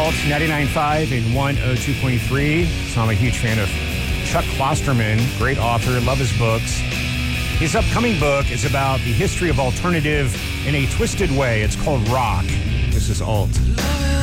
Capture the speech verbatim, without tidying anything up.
Alt ninety-nine point five and one oh two point three. So I'm a huge fan of Chuck Klosterman, great author, love his books. His upcoming book is about the history of alternative in a twisted way. It's called Rock. This is Alt.